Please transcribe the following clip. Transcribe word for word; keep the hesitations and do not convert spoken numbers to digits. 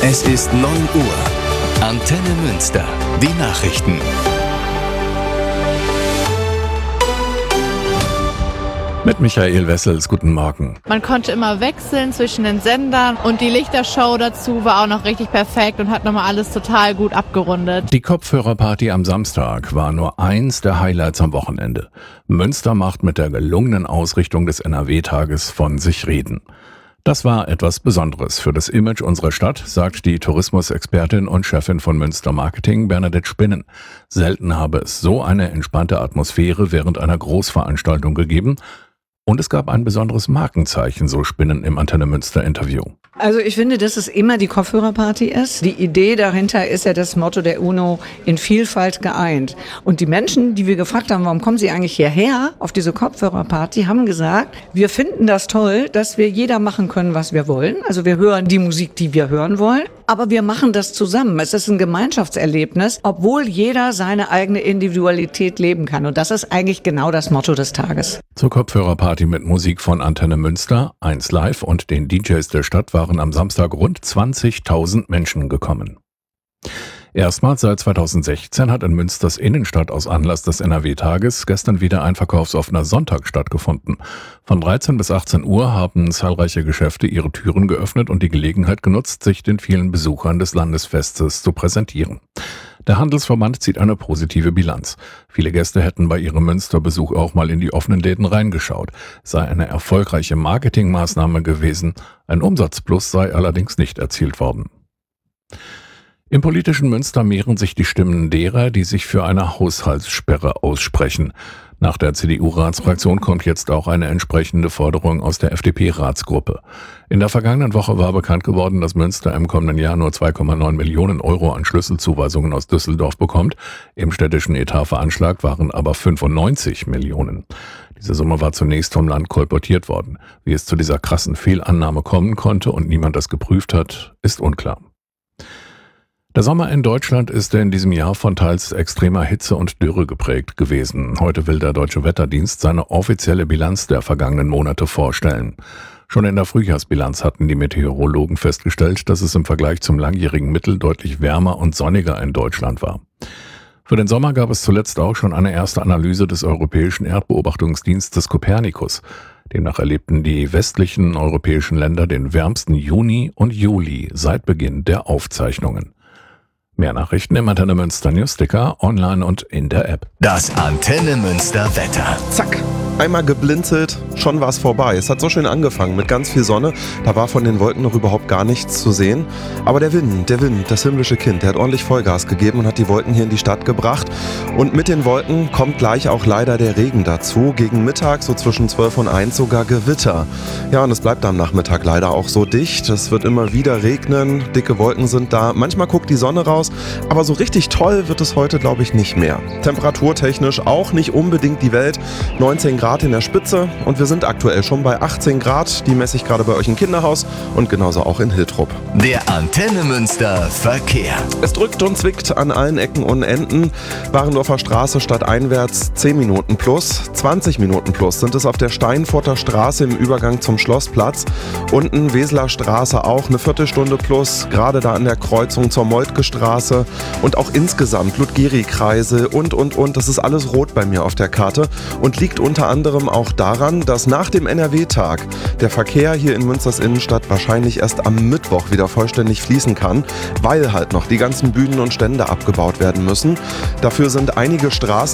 Es ist neun Uhr. Antenne Münster. Die Nachrichten. Mit Michael Wessels, guten Morgen. Man konnte immer wechseln zwischen den Sendern und die Lichtershow dazu war auch noch richtig perfekt und hat nochmal alles total gut abgerundet. Die Kopfhörerparty am Samstag war nur eins der Highlights am Wochenende. Münster macht mit der gelungenen Ausrichtung des N R W-Tages von sich reden. Das war etwas Besonderes für das Image unserer Stadt, sagt die Tourismusexpertin und Chefin von Münster Marketing, Bernadette Spinnen. Selten habe es so eine entspannte Atmosphäre während einer Großveranstaltung gegeben. Und es gab ein besonderes Markenzeichen, so Spinnen im Antenne Münster Interview. Also ich finde, dass es immer die Kopfhörerparty ist. Die Idee dahinter ist ja das Motto der UNO, in Vielfalt geeint. Und die Menschen, die wir gefragt haben, warum kommen sie eigentlich hierher auf diese Kopfhörerparty, haben gesagt, wir finden das toll, dass wir jeder machen können, was wir wollen. Also wir hören die Musik, die wir hören wollen. Aber wir machen das zusammen. Es ist ein Gemeinschaftserlebnis, obwohl jeder seine eigene Individualität leben kann. Und das ist eigentlich genau das Motto des Tages. Zur Kopfhörerparty mit Musik von Antenne Münster, eins Live und den D Js der Stadt waren am Samstag rund zwanzigtausend Menschen gekommen. Erstmals seit zweitausendsechzehn hat in Münsters Innenstadt aus Anlass des N R W-Tages gestern wieder ein verkaufsoffener Sonntag stattgefunden. Von dreizehn bis achtzehn Uhr haben zahlreiche Geschäfte ihre Türen geöffnet und die Gelegenheit genutzt, sich den vielen Besuchern des Landesfestes zu präsentieren. Der Handelsverband zieht eine positive Bilanz. Viele Gäste hätten bei ihrem Münsterbesuch auch mal in die offenen Läden reingeschaut. Sei eine erfolgreiche Marketingmaßnahme gewesen. Ein Umsatzplus sei allerdings nicht erzielt worden. Im politischen Münster mehren sich die Stimmen derer, die sich für eine Haushaltssperre aussprechen. Nach der C D U-Ratsfraktion kommt jetzt auch eine entsprechende Forderung aus der F D P-Ratsgruppe. In der vergangenen Woche war bekannt geworden, dass Münster im kommenden Jahr nur zwei Komma neun Millionen Euro an Schlüsselzuweisungen aus Düsseldorf bekommt. Im städtischen Etatveranschlag waren aber fünfundneunzig Millionen. Diese Summe war zunächst vom Land kolportiert worden. Wie es zu dieser krassen Fehlannahme kommen konnte und niemand das geprüft hat, ist unklar. Der Sommer in Deutschland ist in diesem Jahr von teils extremer Hitze und Dürre geprägt gewesen. Heute will der Deutsche Wetterdienst seine offizielle Bilanz der vergangenen Monate vorstellen. Schon in der Frühjahrsbilanz hatten die Meteorologen festgestellt, dass es im Vergleich zum langjährigen Mittel deutlich wärmer und sonniger in Deutschland war. Für den Sommer gab es zuletzt auch schon eine erste Analyse des Europäischen Erdbeobachtungsdienstes Copernicus. Demnach erlebten die westlichen europäischen Länder den wärmsten Juni und Juli seit Beginn der Aufzeichnungen. Mehr Nachrichten im Antenne Münster Newsticker, online und in der App. Das Antenne Münster Wetter. Zack, einmal geblinzelt, schon war es vorbei. Es hat so schön angefangen mit ganz viel Sonne. Da war von den Wolken noch überhaupt gar nichts zu sehen. Aber der Wind, der Wind, das himmlische Kind, der hat ordentlich Vollgas gegeben und hat die Wolken hier in die Stadt gebracht. Und mit den Wolken kommt gleich auch leider der Regen dazu. Gegen Mittag, so zwischen zwölf und eins, sogar Gewitter. Ja, und es bleibt am Nachmittag leider auch so dicht. Es wird immer wieder regnen, dicke Wolken sind da. Manchmal guckt die Sonne raus. Aber so richtig toll wird es heute, glaube ich, nicht mehr. Temperaturtechnisch auch nicht unbedingt die Welt. neunzehn Grad in der Spitze und wir sind aktuell schon bei achtzehn Grad. Die messe ich gerade bei euch im Kinderhaus und genauso auch in Hiltrup. Der Antenne Münster Verkehr. Es drückt und zwickt an allen Ecken und Enden. Warendorfer Straße stadteinwärts zehn Minuten plus, zwanzig Minuten plus sind es auf der Steinfurter Straße im Übergang zum Schlossplatz. Unten Weseler Straße auch eine Viertelstunde plus, gerade da an der Kreuzung zur Moltke Straße. Und auch insgesamt Ludgeri-Kreise und, und, und. Das ist alles rot bei mir auf der Karte und liegt unter anderem auch daran, dass nach dem N R W-Tag der Verkehr hier in Münsters Innenstadt wahrscheinlich erst am Mittwoch wieder vollständig fließen kann, weil halt noch die ganzen Bühnen und Stände abgebaut werden müssen. Dafür sind einige Straßen